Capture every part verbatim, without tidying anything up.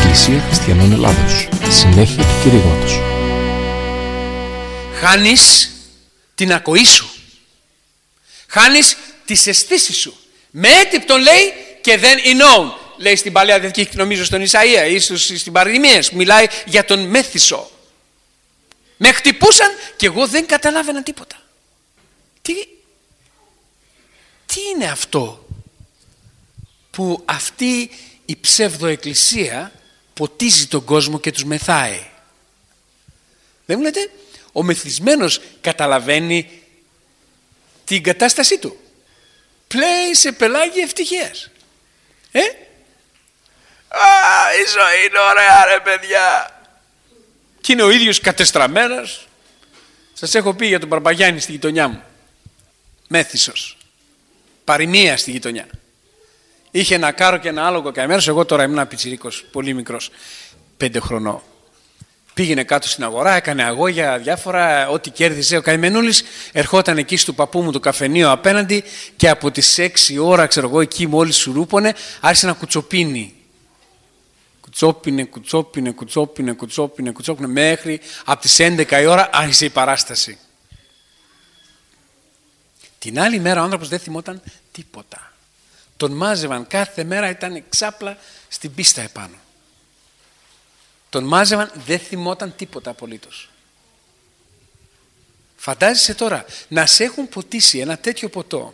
Εκκλησία Χριστιανών Ελλάδος. Συνέχεια του κηρύγματος. Χάνεις την ακοή σου. Χάνεις τις αισθήσεις σου. Με έτυπτον λέει και δεν εννοούν. Λέει στην Παλαιά Διαθήκη, νομίζω στον Ισαΐα ή στην Παροιμίες, μιλάει για τον μέθησο. Με χτυπούσαν και εγώ δεν καταλάβαινα τίποτα. Τι, τι είναι αυτό που αυτή η ψευδοεκκλησία ποτίζει τον κόσμο και τους μεθάει? Δεν μου λέτε, ο μεθυσμένος καταλαβαίνει την κατάστασή του. Πλέει σε πελάγι ευτυχίας. Ε? Α, η ζωή είναι ωραία ρε παιδιά. Και είναι ο ίδιος κατεστραμμένος. Σας έχω πει για τον Παρπαγιάννη στη γειτονιά μου. Μέθησος. Παροιμία στη γειτονιά. Είχε ένα κάρο και ένα άλογο καημένος. Εγώ τώρα ήμουν πιτσιρίκος, πολύ μικρός, πέντε χρονών. Πήγαινε κάτω στην αγορά, έκανε αγώγια διάφορα, ό,τι κέρδιζε. Ο καημενούλης ερχόταν εκεί στο παππού μου το καφενείο απέναντι και από τις έξι ώρα, ξέρω εγώ, εκεί μόλις σουρούπωνε, άρχισε να κουτσοπίνει. Κουτσόπινε, κουτσόπινε, κουτσόπινε, κουτσόπινε, κουτσόπινε, μέχρι από τις έντεκα η ώρα άρχισε η παράσταση. Την άλλη μέρα ο άνθρωπος δεν θυμόταν τίποτα. Τον μάζευαν κάθε μέρα, ήταν ξάπλα στην πίστα επάνω. Τον μάζευαν, δεν θυμόταν τίποτα απολύτως. Φαντάζεσαι τώρα να σε έχουν ποτίσει ένα τέτοιο ποτό,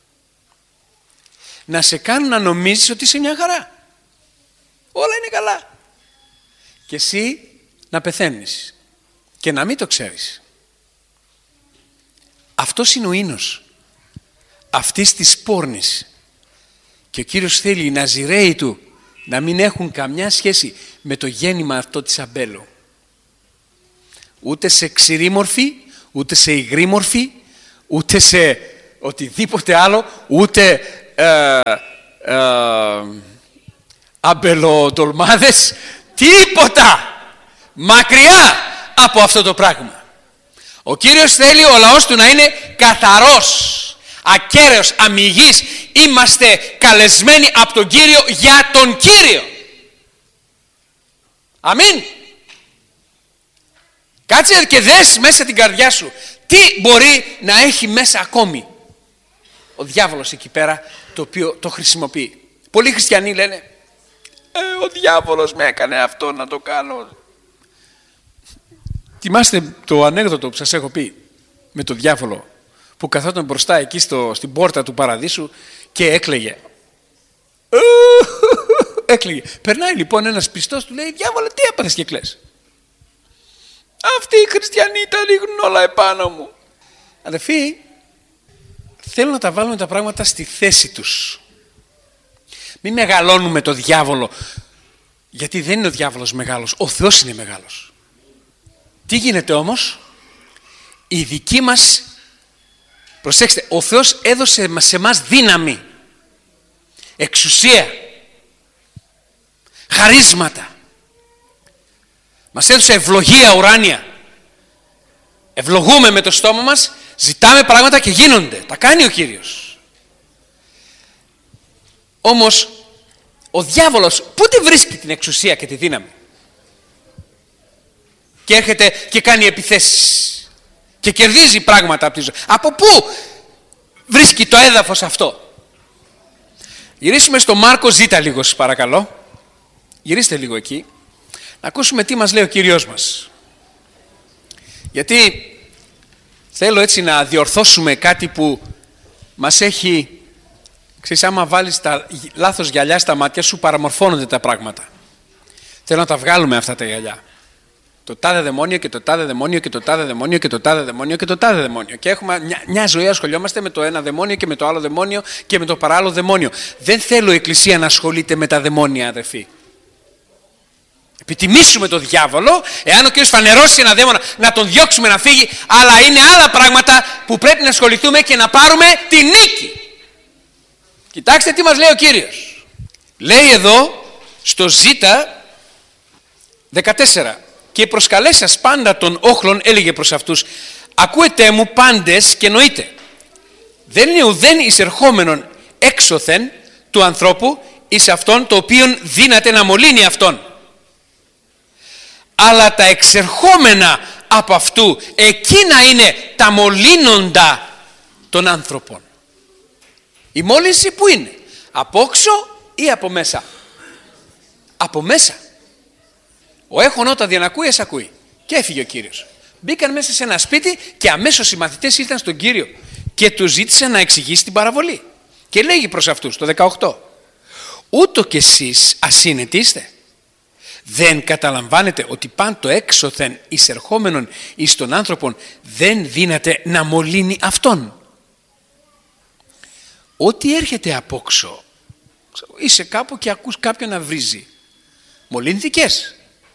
να σε κάνουν να νομίζεις ότι είσαι μια χαρά. Όλα είναι καλά. Και εσύ να πεθαίνεις και να μην το ξέρεις. Αυτός είναι ο ίνος αυτής της πόρνης. Και ο Κύριος θέλει οι Ναζιραίοι του να μην έχουν καμιά σχέση με το γέννημα αυτό της αμπέλου. Ούτε σε ξηρή μορφή, ούτε σε υγρή μορφή, ούτε σε οτιδήποτε άλλο, ούτε ε, ε, αμπελοτολμάδες, τίποτα. Μακριά από αυτό το πράγμα. Ο Κύριος θέλει ο λαός του να είναι καθαρός, ακέραιος, αμιγής. Είμαστε καλεσμένοι από τον Κύριο για τον Κύριο. Αμήν. Κάτσε και δες μέσα την καρδιά σου τι μπορεί να έχει μέσα ακόμη ο διάβολος εκεί πέρα, το οποίο το χρησιμοποιεί. Πολλοί χριστιανοί λένε ε, ο διάβολος με έκανε αυτό να το κάνω. Θυμάστε το ανέκδοτο που σας έχω πει με το διάβολο που καθόταν μπροστά εκεί στο, στην πόρτα του παραδείσου και έκλαιγε. Έκλαιγε. Περνάει λοιπόν ένας πιστός, του λέει διάβολε, τι έπαθες και κλαις? Αυτοί οι χριστιανοί τα ρίχνουν όλα επάνω μου. Αδελφοί, θέλω να τα βάλουμε τα πράγματα στη θέση τους. Μην μεγαλώνουμε το διάβολο, γιατί δεν είναι ο διάβολος μεγάλος, ο Θεός είναι μεγάλος. Τι γίνεται όμως? Η δική μας, προσέξτε, ο Θεός έδωσε σε εμάς δύναμη, εξουσία, χαρίσματα. Μας έδωσε ευλογία ουράνια. Ευλογούμε με το στόμα μας, ζητάμε πράγματα και γίνονται. Τα κάνει ο Κύριος. Όμως ο διάβολος πότε βρίσκει την εξουσία και τη δύναμη? Και έρχεται και κάνει επιθέσεις και κερδίζει πράγματα από τη ζωή. Από πού βρίσκει το έδαφος αυτό? Γυρίσουμε στο Μάρκο Ζ λίγο σας παρακαλώ. Γυρίστε λίγο εκεί. Να ακούσουμε τι μας λέει ο Κύριος μας. Γιατί θέλω έτσι να διορθώσουμε κάτι που μας έχει, ξέρεις, άμα βάλεις τα λάθος γυαλιά στα μάτια σου παραμορφώνονται τα πράγματα. Θέλω να τα βγάλουμε αυτά τα γυαλιά. Το τάδε δαιμόνιο και το τάδε δαιμόνιο και το τάδε δαιμόνιο και το τάδε δαιμόνιο και το τάδε δαιμόνιο. Και έχουμε μια, μια ζωή ασχολιόμαστε με το ένα δαιμόνιο και με το άλλο δαιμόνιο και με το παράλληλο δαιμόνιο. Δεν θέλω η Εκκλησία να ασχολείται με τα δαιμόνια, αδερφοί. Επιτιμήσουμε τον διάβολο, εάν ο Κύριος φανερώσει ένα δαίμονα, να τον διώξουμε να φύγει, αλλά είναι άλλα πράγματα που πρέπει να ασχοληθούμε και να πάρουμε τη νίκη. Κοιτάξτε τι μας λέει ο Κύριος. Λέει εδώ στο Ζ δεκατέσσερα. Και προσκαλέσας πάντα των όχλων, έλεγε προς αυτούς, ακούετε μου πάντες και νοείτε. Δεν είναι ουδέν εισερχόμενον έξωθεν του ανθρώπου εις αυτόν το οποίον δύναται να μολύνει αυτόν. αλλά τα εξερχόμενα από αυτού, εκείνα είναι τα μολύνοντα των άνθρωπων. Η μόλυνση που είναι? Από όξω ή από μέσα? Από μέσα. Ο έχων όταν διανακούει, εσ' ακούει. Και έφυγε ο Κύριος. Μπήκαν μέσα σε ένα σπίτι και αμέσως οι μαθητές ήρθαν στον Κύριο και του ζήτησαν να εξηγήσει την παραβολή. Και λέγει προς αυτούς, το δεκαοκτώ, ούτω κι εσείς ασύνετοι είστε? Δεν καταλαμβάνετε ότι παν το έξωθεν εισερχόμενον εις τον άνθρωπον δεν δύναται να μολύνει αυτόν? Ό,τι έρχεται απόξω, είσαι κάπου και ακούς κάποιον να βρίζει, μολύνθηκες?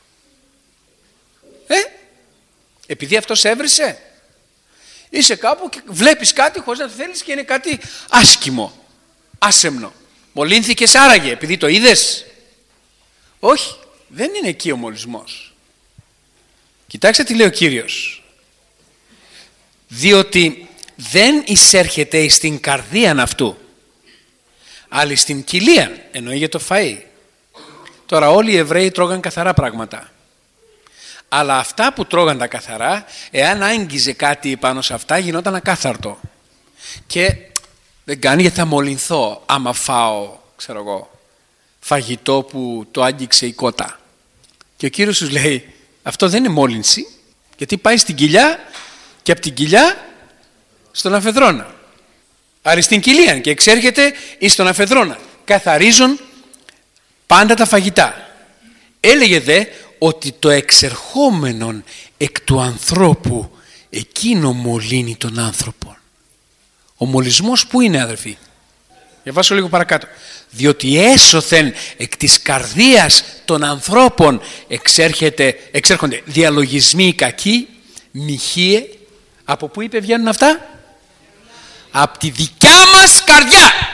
Ε, επειδή αυτός έβρισε? Είσαι κάπου και βλέπεις κάτι χωρίς να το θέλεις και είναι κάτι άσχημο, άσεμνο. Μολύνθηκες άραγε επειδή το είδες? Όχι, δεν είναι εκεί ο μολυσμός. Κοιτάξτε τι λέει ο Κύριος. Διότι δεν εισέρχεται στην καρδίαν αυτού, αλλά στην κοιλίαν, εννοεί για το φαΐ. Τώρα όλοι οι Εβραίοι τρώγαν καθαρά πράγματα. Αλλά αυτά που τρώγαν τα καθαρά, εάν άγγιζε κάτι πάνω σε αυτά, γινόταν ακάθαρτο. Και δεν κάνει γιατί θα μολυνθώ άμα φάω, ξέρω εγώ, φαγητό που το άγγιξε η κότα. Και ο Κύριος τους λέει, αυτό δεν είναι μόλυνση, γιατί πάει στην κοιλιά και από την κοιλιά στον αφεδρόνα. Άρα στην κοιλία και εξέρχεται εις τον αφεδρόνα. Καθαρίζουν πάντα τα φαγητά. Έλεγε δε ότι το εξερχόμενον εκ του ανθρώπου εκείνο μολύνει τον άνθρωπο. Ο μολυσμός που είναι, αδερφοί? Διαβάσω λίγο παρακάτω. Διότι έσωθεν εκ της καρδίας των ανθρώπων εξέρχεται, εξέρχονται διαλογισμοί κακοί, μοιχείε. Από πού είπε βγαίνουν αυτά? Από τη δικιά μας καρδιά.